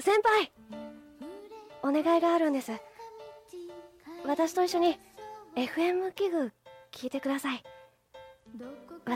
先輩、お願いがあるんです。私と一緒に FM 器具聞いてください。